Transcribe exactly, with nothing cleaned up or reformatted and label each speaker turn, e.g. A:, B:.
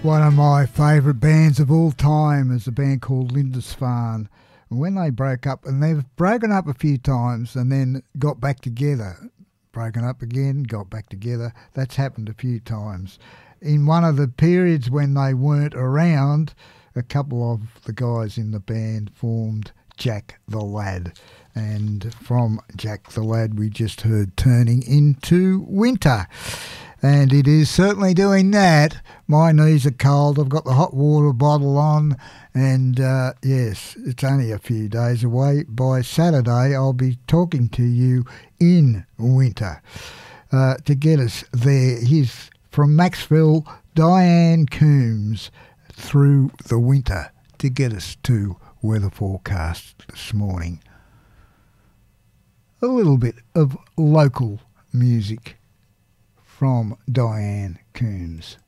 A: One of my favourite bands of all time is a band called Lindisfarne. And when they broke up, and they've broken up a few times and then got back together, broken up again, got back together, that's happened a few times. In one of the periods when they weren't around, a couple of the guys in the band formed Jack the Lad. And from Jack the Lad, we just heard Turning Into Winter. And it is certainly doing that. My knees are cold. I've got the hot water bottle on. And uh, yes, it's only a few days away. By Saturday, I'll be talking to you in winter. Uh, to get us there, here's from Maxville, Diane Coombs, Through the Winter, to get us to weather forecast this morning. A little bit of local music from Diane Coombs.